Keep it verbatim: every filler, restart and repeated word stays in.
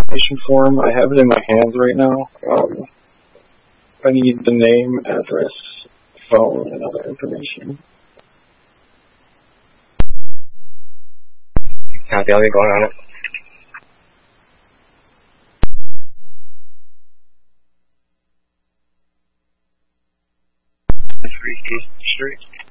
application form. I have it in my hands right now. Um, I need the name, address, phone, and other information. Copy, I'll get going on it. Three Street.